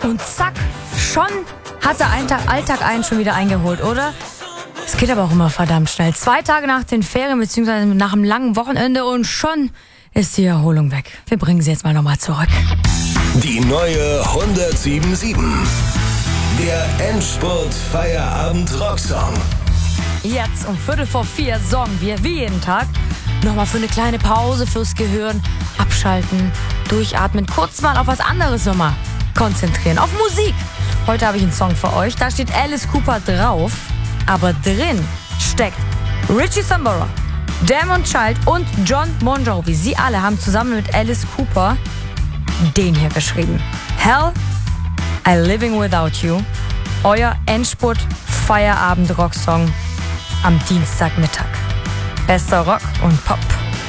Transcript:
Und zack, schon hat der Alltag einen schon wieder eingeholt, oder? Es geht aber auch immer verdammt schnell. 2 Tage nach den Ferien bzw. nach einem langen Wochenende und schon ist die Erholung weg. Wir bringen sie jetzt mal nochmal zurück. Die neue 107.7. Der Endspurt-Feierabend-Rocksong. Jetzt um 3:45 sorgen wir, wie jeden Tag, nochmal für eine kleine Pause fürs Gehirn. Abschalten, durchatmen, kurz mal auf was anderes nochmal konzentrieren. Auf Musik. Heute habe ich einen Song für euch. Da steht Alice Cooper drauf. Aber drin steckt Richie Sambora, Damon Child und John Bon Jovi. Sie alle haben zusammen mit Alice Cooper den hier geschrieben. Hell, I Living Without You. Euer Endspurt-Feierabend-Rocksong am Dienstagmittag. Bester Rock und Pop.